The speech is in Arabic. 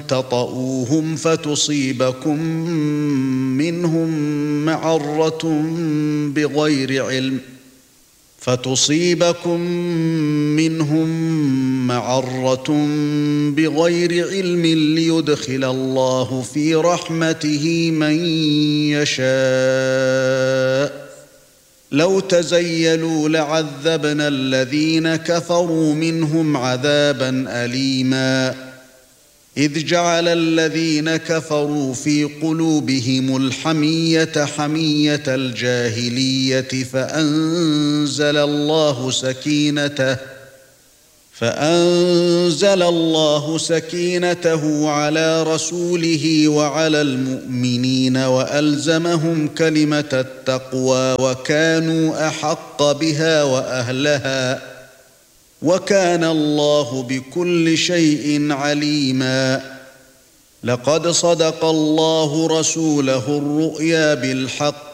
تطؤوهم فتصيبكم منهم معرة بغير علم ليدخل الله في رحمته من يشاء. لو تزيلوا لعذبنا الذين كفروا منهم عذابا أليما. إذ جعل الذين كفروا في قلوبهم الحمية حمية الجاهلية فأنزل الله سكينته على رسوله وعلى المؤمنين وألزمهم كلمة التقوى وكانوا أحق بها وأهلها وكان الله بكل شيء عليما. لقد صدق الله رسوله الرؤيا بالحق